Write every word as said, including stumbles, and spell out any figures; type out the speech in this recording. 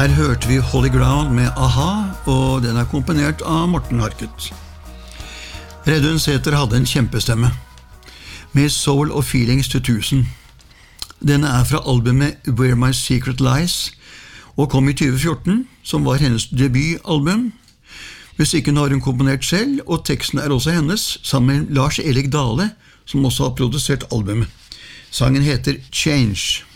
Her hørte vi Holy Ground med A-ha, og den er komponert av Morten Harket. Reidun Sæther hadde en kjempestemme, med soul og feelings til tusen. Denne er fra albumet Where My Secret Lies, og kom i tjue fjorten, som var hennes debutalbum. Musikken har hun komponert selv, og teksten er også hennes, sammen med Lars Erik Dale, som også har produsert albumet. Sangen heter Change.